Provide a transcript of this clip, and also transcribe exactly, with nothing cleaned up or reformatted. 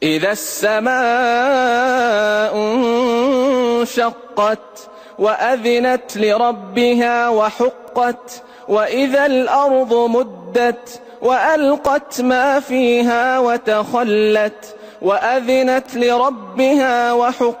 إذا السماء انشقت وأذنت لربها وحقت وإذا الأرض مدت وألقت ما فيها وتخلت وأذنت لربها وحقت